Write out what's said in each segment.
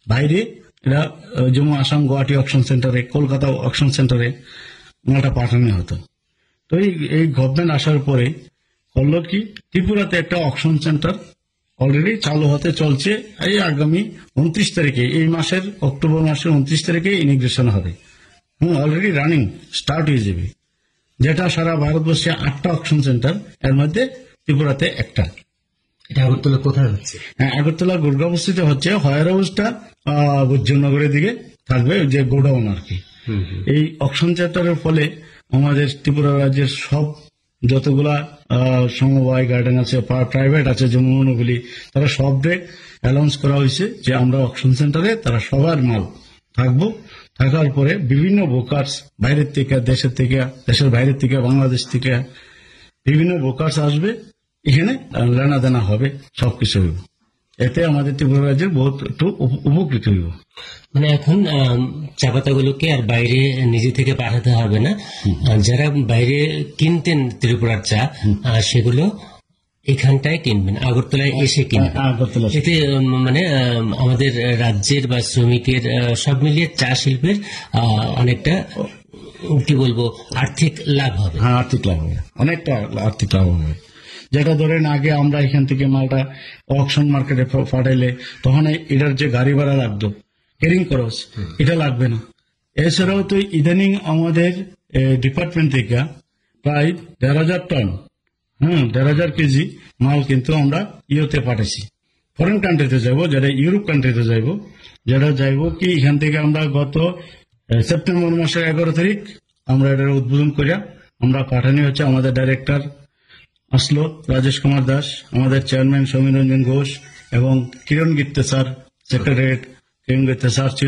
বাইরে এরা যেমন আসাম গুয়াহাটি অকশন সেন্টারে, কলকাতা অকশন সেন্টারে মালটা পাঠানো হতো। তো এই গভর্নমেন্ট আসার পরে করলো কি, ত্রিপুরাতে একটা অকশন সেন্টার অলরেডি চালু হতে চলছে। এই আগামী 29 তারিখে, এই মাসের অক্টোবর মাসের 29 তারিখে ইনিগ্রেশন হবে। অলরেডি রানিং স্টার্ট হয়ে যাবে, যেটা সারা ভারতবর্ষে 8টা অকশন সেন্টার, এর মধ্যে ত্রিপুরাতে একটা। এটা আগরতলা কোথায় হচ্ছে? হ্যাঁ, আগরতলা গুরগাঁওস্থিত হচ্ছে। হায়ার হাউসটা বৈদ্যনগরের দিকে থাকবে, যে গোডাউন আর কি। এই অকশন সেন্টারের ফলে আমাদের ত্রিপুরা রাজ্যের সব যতগুলা সমবায় গার্ডেন আছে, প্রাইভেট আছে, যেমন ওগুলি, তারা সবরে অ্যানাউন্স করা হয়েছে যে আমরা অকশন সেন্টারে তারা সবার মাল থাকবো। থাকার পরে বিভিন্ন ব্রোকার্স বাইরের থেকে, দেশের বাইরের থেকে, বাংলাদেশ থেকে বিভিন্ন ব্রোকার্স আসবে, এখানে লেনা দেনা হবে, সবকিছু হইব। এতে আমাদের ত্রিপুরা রাজ্যের বহুত একটু উপকৃত হইব। মানে এখন চা পাতাগুলোকে আর বাইরে নিজে থেকে পাঠাতে হবে না। যারা বাইরে কিনতেন ত্রিপুরার চা, সেগুলো এখানটায় কিনবেন, আগরতলায় এসে কিনবেন। এতে মানে আমাদের রাজ্যের বা শ্রমিকের সব মিলিয়ে চা শিল্পের অনেকটা কি বলবো আর্থিক লাভ হবে। হ্যাঁ, আর্থিক লাভ হবে, অনেকটা আর্থিক লাভ হবে। যেটা ধরেন আগে আমরা এখান থেকে মালটা অকশন মার্কেটে পাঠাইলে তখন এটার যে গাড়ি ভাড়া লাগতো, ক্যারিং খরচ, এটা লাগবে না। এছাড়াও তো ইদানিং আমাদের ডিপার্টমেন্ট থেকে প্রায় 1,500 টন 1,500 কেজি মাল কিন্তু আমরা ইউতে পাঠাইছি, ফরেন কান্ট্রিতে যাবো, যেটা ইউরোপ কান্ট্রিতে যাইব। যেটা যাইব কি, এখান থেকে আমরা গত সেপ্টেম্বর মাসের 11 তারিখ আমরা এটার উদ্বোধন করিয়া আমরা পাঠানি হচ্ছে। আমাদের ডাইরেক্টর আসলো রাজেশ কুমার দাস, আমাদের চেয়ারম্যান সমীর রঞ্জন ঘোষ এবং কিরণ গিত্তে স্যার, সেক্রেটারিয়েট কিরণ গিত্তে স্যার ছিল।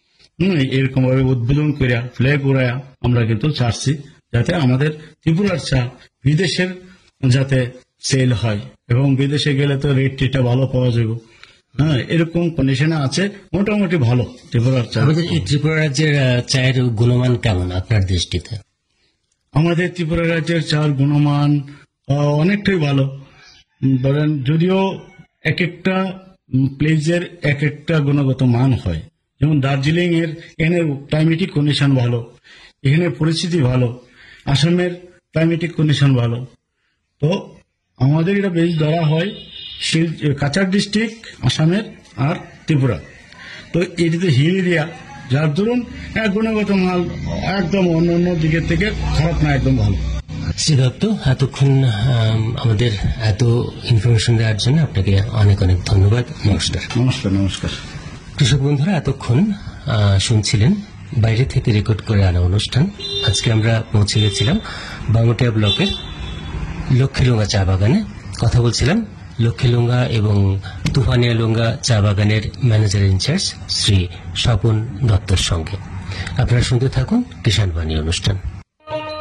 এরকম ভাবে উদ্বোধন করিয়া ফ্ল্যাগ উড়াইয়া আমরা কিন্তু ছাড়ছি, যাতে আমাদের ত্রিপুরার চা বিদেশের যাতে সেল হয়, এবং বিদেশে গেলে তো রেটটা ভালো পাওয়া যাবে। এরকম কন্ডিশনে আছে, মোটামুটি ভালো ত্রিপুরার চা। আমাদের এই ত্রিপুরা রাজ্যের চায়ের গুণমান কেমন আপনার দৃষ্টিতে? আমাদের ত্রিপুরা রাজ্যের চার গুণমান অনেকটাই ভালো। ধরেন যদিও এক একটা প্লেসের এক একটা গুণগত মান হয়, যেমন দার্জিলিং এর এখানে ক্লাইমেটিক কন্ডিশন ভালো, এখানে পরিস্থিতি ভালো, আসামের ক্লাইমেটিক কন্ডিশন ভালো। তো আমাদের এটা বেশ ধরা হয় কাছাড় ডিস্ট্রিক্ট আসামের আর ত্রিপুরা। তো এটিতে হিল এরিয়া, যার ধরুন গুণগত মাল একদম অন্য অন্য দিকের থেকে খারাপ না, একদম ভালো। শ্রী দত্ত, এতক্ষণ আমাদের এত ইনফরমেশন দেওয়ার জন্য আপনাকে অনেক অনেক ধন্যবাদ। নমস্কার। নমস্কার। নমস্কার। কৃষক বন্ধুরা, এতক্ষণ শুনছিলেন বাইরে থেকে রেকর্ড করে আনা অনুষ্ঠান। আজকে আমরা পৌঁছে গেছিলাম বামুটিয়া ব্লকের লক্ষ্মীলুঙ্গা চা বাগানে। কথা বলছিলাম লক্ষ্মীলুঙ্গা এবং তুফানিয়ালুঙ্গা চা বাগানের ম্যানেজার ইনচার্জ শ্রী স্বপন দত্তর সঙ্গে। আপনারা শুনতে থাকুন কিষাণ বাণী অনুষ্ঠান।